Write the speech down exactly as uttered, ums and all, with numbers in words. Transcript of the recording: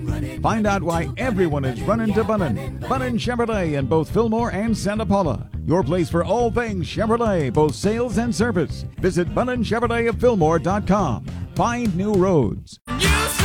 Find out why everyone is running to Bunnin. Bunnin Chevrolet in both Fillmore and Santa Paula. Your place for all things Chevrolet, both sales and service. Visit Bunnin Chevrolet of Fillmore dot com. Find new roads. You